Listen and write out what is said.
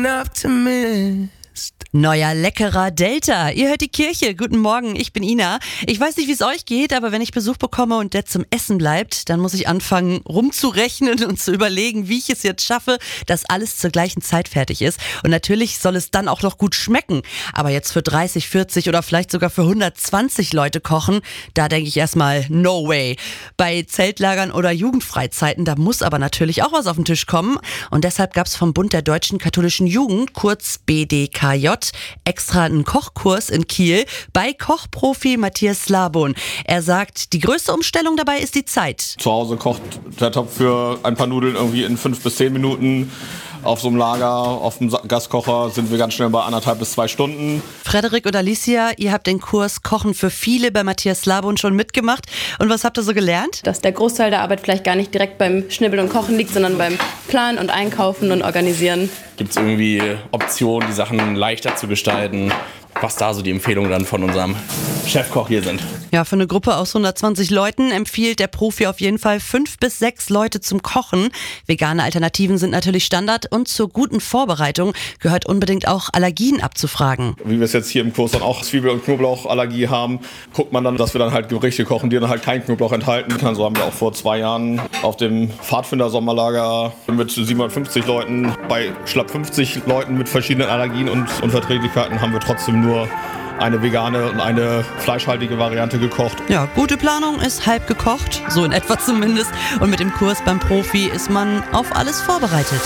an Optimist. Neuer leckerer Delta. Ihr hört die Kirche. Guten Morgen, ich bin Ina. Ich weiß nicht, wie es euch geht, aber wenn ich Besuch bekomme und der zum Essen bleibt, dann muss ich anfangen rumzurechnen und zu überlegen, wie ich es jetzt schaffe, dass alles zur gleichen Zeit fertig ist. Und natürlich soll es dann auch noch gut schmecken. Aber jetzt für 30, 40 oder vielleicht sogar für 120 Leute kochen, da denke ich erstmal, no way. Bei Zeltlagern oder Jugendfreizeiten, da muss aber natürlich auch was auf den Tisch kommen. Und deshalb gab es vom Bund der Deutschen Katholischen Jugend, kurz BDKJ, extra einen Kochkurs in Kiel bei Kochprofi Matthias Slabon. Er sagt, die größte Umstellung dabei ist die Zeit. Zu Hause kocht der Topf für ein paar Nudeln irgendwie in 5 bis 10 Minuten. Auf so einem Lager, auf dem Gaskocher sind wir ganz schnell bei 1,5 bis 2 Stunden. Frederik und Alicia, ihr habt den Kurs Kochen für viele bei Matthias Slabon schon mitgemacht. Und was habt ihr so gelernt? Dass der Großteil der Arbeit vielleicht gar nicht direkt beim Schnibbeln und Kochen liegt, sondern beim Planen und Einkaufen und Organisieren. Gibt es irgendwie Optionen, die Sachen leichter zu gestalten? Was da so die Empfehlungen dann von unserem Chefkoch hier sind. Ja, für eine Gruppe aus 120 Leuten empfiehlt der Profi auf jeden Fall 5 bis 6 Leute zum Kochen. Vegane Alternativen sind natürlich Standard und zur guten Vorbereitung gehört unbedingt auch Allergien abzufragen. Wie wir es jetzt hier im Kurs dann auch Zwiebel- und Knoblauchallergie haben, guckt man dann, dass wir dann halt Gerichte kochen, die dann halt keinen Knoblauch enthalten. So haben wir auch vor 2 Jahren auf dem Pfadfinder-Sommerlager mit 750 Leuten, bei schlapp 50 Leuten mit verschiedenen Allergien und Unverträglichkeiten haben wir trotzdem nur eine vegane und eine fleischhaltige Variante gekocht. Ja, gute Planung ist halb gekocht, so in etwa zumindest. Und mit dem Kurs beim Profi ist man auf alles vorbereitet.